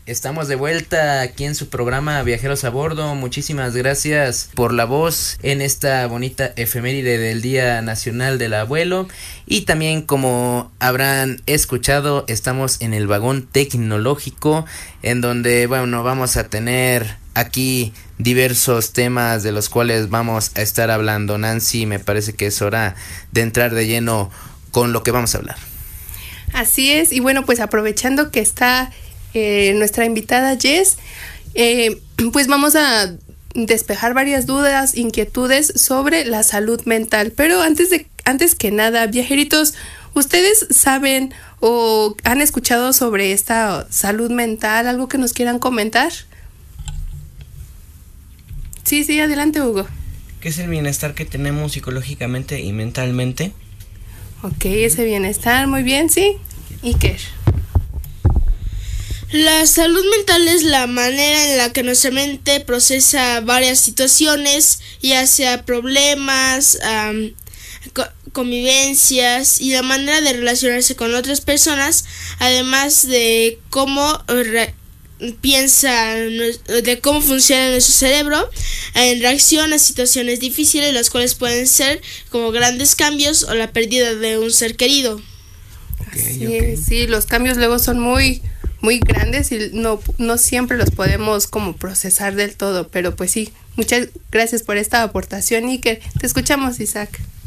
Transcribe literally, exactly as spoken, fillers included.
Estamos de vuelta aquí en su programa Viajeros a Bordo. Muchísimas gracias por la voz en esta bonita efeméride del Día Nacional del Abuelo. Y también, como habrán escuchado, estamos en el vagón tecnológico, en donde, bueno, vamos a tener aquí diversos temas de los cuales vamos a estar hablando. Nancy, me parece que es hora de entrar de lleno con lo que vamos a hablar. Así es, y bueno, pues aprovechando que está eh, nuestra invitada Jess, eh, pues vamos a despejar varias dudas, inquietudes sobre la salud mental. Pero antes de antes que nada, viajeritos, ¿ustedes saben o han escuchado sobre esta salud mental? ¿Algo que nos quieran comentar? Sí, sí, adelante, Hugo. ¿Qué es el bienestar que tenemos psicológicamente y mentalmente? Ok, ese bienestar, muy bien, sí. Iker. La salud mental es la manera en la que nuestra mente procesa varias situaciones, ya sea problemas, um, co- convivencias y la manera de relacionarse con otras personas, además de cómo re- piensa, de cómo funciona nuestro cerebro en reacción a situaciones difíciles, las cuales pueden ser como grandes cambios o la pérdida de un ser querido. Okay, sí, okay. Sí, los cambios luego son muy, muy grandes y no, no siempre los podemos como procesar del todo, pero pues sí, muchas gracias por esta aportación, Iker. Te escuchamos, Isaac.